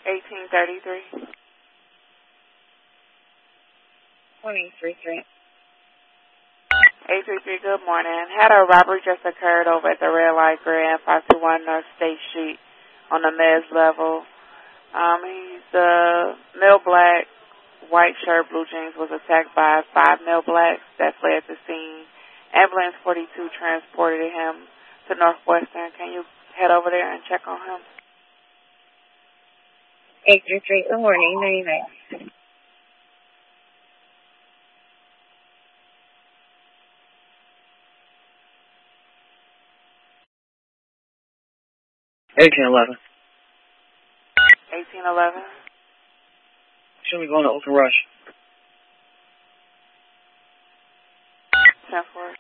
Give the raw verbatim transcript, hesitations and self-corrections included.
eighteen thirty-three. twenty thirty-three. eight three three, good morning. Had a robbery just occurred over at the Red Light Grand, five two one North State Street on the Mez level. Um, he's uh, male black, white shirt, blue jeans, was attacked by five male blacks that fled the scene. Ambulance forty-two transported him to Northwestern. Can you head over there and check on him? eight three three, good morning. Name it. eighteen eleven. eighteen eleven. Should we go to Open Rush? ten four.